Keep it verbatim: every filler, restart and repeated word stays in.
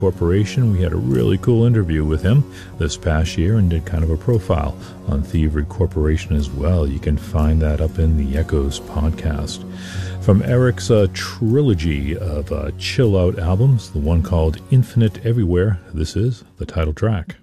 Corporation. We had a really cool interview with him this past year and did kind of a profile on Thievery Corporation as well. You can find that up in the Echoes podcast. From Eric's uh, trilogy of uh, chill out albums, the one called Infinite Everywhere, this is the title track.